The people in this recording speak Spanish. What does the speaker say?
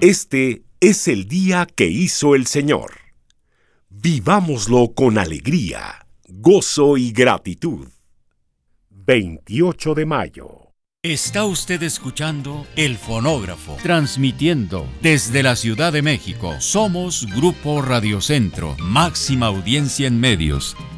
Este es el día que hizo el Señor. Vivámoslo con alegría, gozo y gratitud. 28 de mayo. Está usted escuchando El Fonógrafo, transmitiendo desde la Ciudad de México. Somos Grupo Radio Centro, máxima audiencia en medios.